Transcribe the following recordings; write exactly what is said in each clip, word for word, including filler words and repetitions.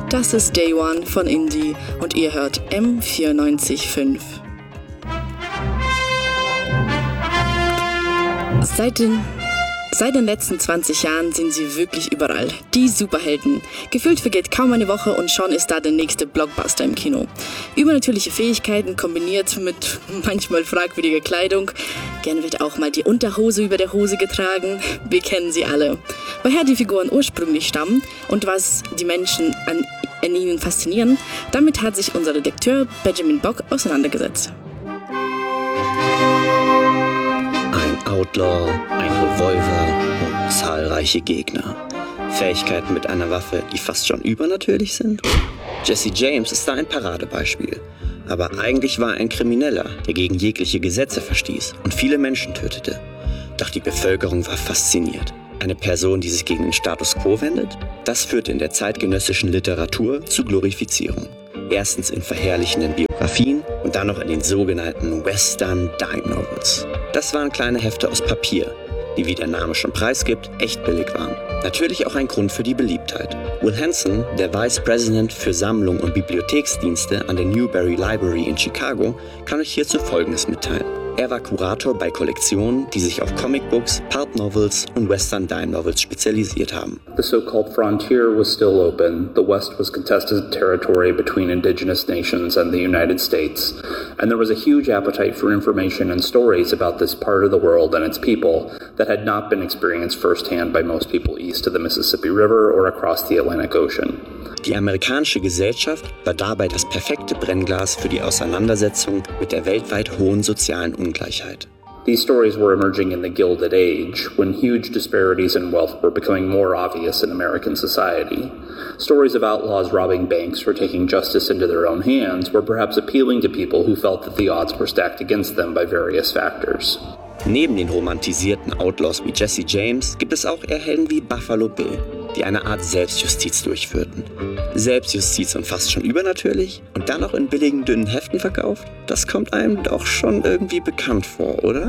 Das ist Day One von Indie und ihr hört M vierundneunzig Komma fünf. Seit den, seit den letzten zwanzig Jahren sind sie wirklich überall. Die Superhelden. Gefühlt vergeht kaum eine Woche und schon ist da der nächste Blockbuster im Kino. Übernatürliche Fähigkeiten kombiniert mit manchmal fragwürdiger Kleidung. Gern wird auch mal die Unterhose über der Hose getragen. Wir kennen sie alle. Woher die Figuren ursprünglich stammen und was die Menschen an, an ihnen faszinieren, damit hat sich unser Redakteur Benjamin Bock auseinandergesetzt. Ein Outlaw, ein Revolver und zahlreiche Gegner. Fähigkeiten mit einer Waffe, die fast schon übernatürlich sind? Jesse James ist da ein Paradebeispiel. Aber eigentlich war er ein Krimineller, der gegen jegliche Gesetze verstieß und viele Menschen tötete. Doch die Bevölkerung war fasziniert. Eine Person, die sich gegen den Status quo wendet? Das führte in der zeitgenössischen Literatur zu Glorifizierung. Erstens in verherrlichenden Biografien und dann noch in den sogenannten Western Dime Novels. Das waren kleine Hefte aus Papier, die, wie der Name schon preisgibt, echt billig waren. Natürlich auch ein Grund für die Beliebtheit. Will Hanson, der Vice President für Sammlung und Bibliotheksdienste an der Newberry Library in Chicago, kann euch hierzu Folgendes mitteilen. Er war Kurator bei Kollektionen, die sich auf Comicbooks, Pulp Novels und Western Dime Novels spezialisiert haben. The so-called frontier was still open. The West was contested territory between indigenous nations and the United States. And there was a huge appetite for information and stories about this part of the world and its people that had not been experienced firsthand by most people east of the Mississippi River or across the Atlantic Ocean. Die amerikanische Gesellschaft war dabei das perfekte Brennglas für die Auseinandersetzung mit der weltweit hohen sozialen Ungleichheit. These stories were emerging in the Gilded Age, when huge disparities in wealth were becoming more obvious in American society. Stories of outlaws robbing banks or taking justice into their own hands were perhaps appealing to people who felt that the odds were stacked against them by various factors. Neben den romantisierten Outlaws wie Jesse James gibt es auch eher Helden wie Buffalo Bill, die eine Art Selbstjustiz durchführten. Selbstjustiz und fast schon übernatürlich und dann noch in billigen, dünnen Heften verkauft? Das kommt einem doch schon irgendwie bekannt vor, oder?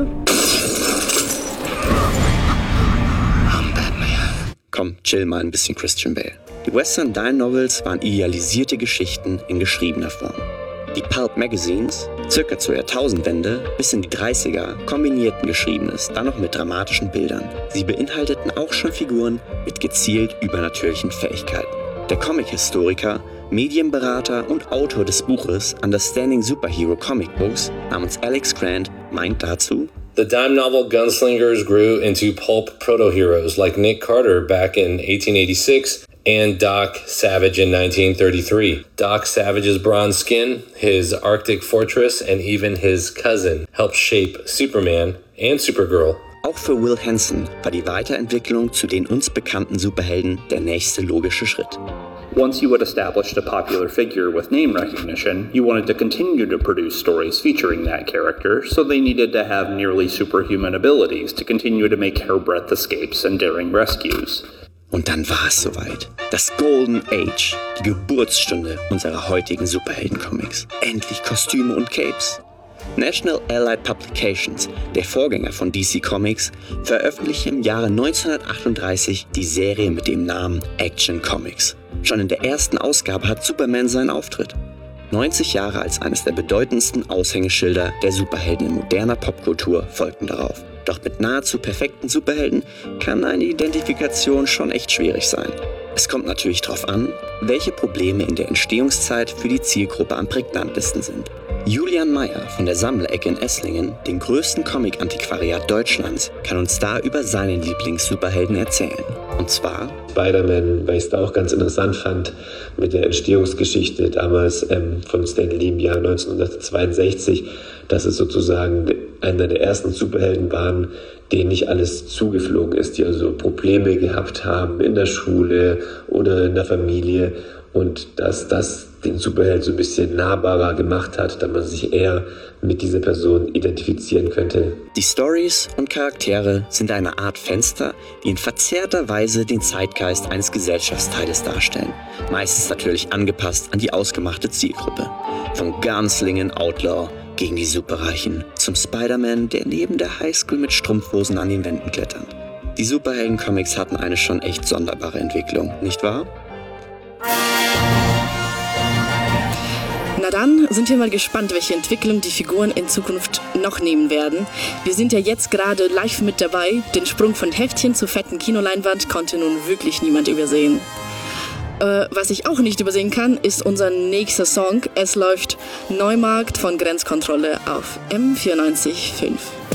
I'm Batman. Komm, chill mal ein bisschen, Christian Bale. Die Western Dime Novels waren idealisierte Geschichten in geschriebener Form. Die Pulp Magazines, circa zur Jahrtausendwende bis in die dreißiger, kombinierten Geschriebenes, dann noch mit dramatischen Bildern. Sie beinhalteten auch schon Figuren mit gezielt übernatürlichen Fähigkeiten. Der Comic-Historiker, Medienberater und Autor des Buches Understanding Superhero Comic Books namens Alex Grant meint dazu: The dime novel gunslingers grew into pulp proto-heroes like Nick Carter back in eighteen eighty-six and Doc Savage in nineteen thirty-three. Doc Savage's bronze skin, his Arctic fortress, and even his cousin helped shape Superman and Supergirl. Auch für Will Hanson war die Weiterentwicklung zu den uns bekannten Superhelden der nächste logische Schritt. Once you had established a popular figure with name recognition, you wanted to continue to produce stories featuring that character, so they needed to have nearly superhuman abilities to continue to make hairbreadth escapes and daring rescues. Und dann war es soweit. Das Golden Age, die Geburtsstunde unserer heutigen Superhelden-Comics. Endlich Kostüme und Capes. National Allied Publications, der Vorgänger von D C Comics, veröffentlichte im Jahre neunzehnhundertachtunddreißig die Serie mit dem Namen Action Comics. Schon in der ersten Ausgabe hat Superman seinen Auftritt. neunzig Jahre als eines der bedeutendsten Aushängeschilder der Superhelden in moderner Popkultur folgten darauf. Doch mit nahezu perfekten Superhelden kann eine Identifikation schon echt schwierig sein. Es kommt natürlich darauf an, welche Probleme in der Entstehungszeit für die Zielgruppe am prägnantesten sind. Julian Meyer von der Sammlerecke in Esslingen, dem größten Comic-Antiquariat Deutschlands, kann uns da über seinen Lieblings-Superhelden erzählen. Und zwar Spider-Man, weil ich es da auch ganz interessant fand mit der Entstehungsgeschichte damals ähm, von Stan Lee im Jahr neunzehnhundertzweiundsechzig, dass es sozusagen einer der ersten Superhelden waren, denen nicht alles zugeflogen ist, die also Probleme gehabt haben in der Schule oder in der Familie, und dass das den Superheld so ein bisschen nahbarer gemacht hat, da man sich eher mit dieser Person identifizieren könnte. Die Stories und Charaktere sind eine Art Fenster, die in verzerrter Weise den Zeitgeist eines Gesellschaftsteiles darstellen. Meistens natürlich angepasst an die ausgemachte Zielgruppe. Von Gunslingern Outlaw gegen die Superreichen zum Spider-Man, der neben der Highschool mit Strumpfhosen an den Wänden klettert. Die Superhelden-Comics hatten eine schon echt sonderbare Entwicklung, nicht wahr? Na dann sind wir mal gespannt, welche Entwicklung die Figuren in Zukunft noch nehmen werden. Wir sind ja jetzt gerade live mit dabei. Den Sprung von Heftchen zur fetten Kinoleinwand konnte nun wirklich niemand übersehen. Äh, was ich auch nicht übersehen kann, ist unser nächster Song. Es läuft Neumarkt von Grenzkontrolle auf M vierundneunzig Komma fünf.